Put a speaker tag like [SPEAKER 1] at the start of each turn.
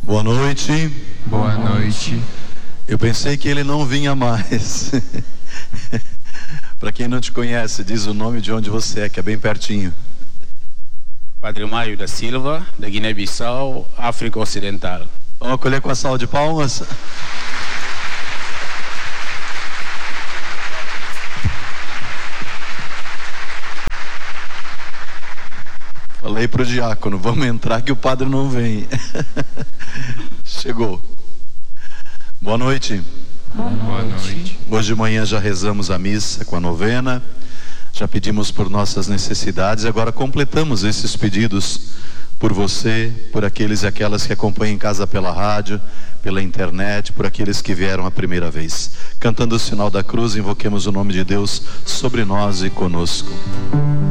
[SPEAKER 1] Boa noite.
[SPEAKER 2] Boa noite.
[SPEAKER 1] Eu pensei que ele não vinha mais. Para quem não te conhece, diz o nome de onde você é, que é bem pertinho.
[SPEAKER 3] Padre Mário da Silva, da Guiné-Bissau, África Ocidental.
[SPEAKER 1] Vamos acolher com a salva de palmas. Falei pro diácono, vamos entrar que o padre não vem. Chegou. Boa noite.
[SPEAKER 2] Boa noite.
[SPEAKER 1] Hoje de manhã já rezamos a missa com a novena, já pedimos por nossas necessidades, agora completamos esses pedidos por você, por aqueles e aquelas que acompanham em casa pela rádio, pela internet, por aqueles que vieram a primeira vez. Cantando o sinal da cruz, invoquemos o nome de Deus sobre nós e conosco.